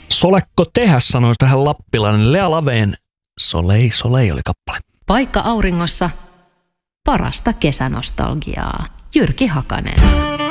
Solekko tehdä, sanoisi tähän lappilainen. Lea Laveen Solei Solei oli kappale. Paikka auringossa, parasta kesänostalgiaa. Jyrki Hakanen.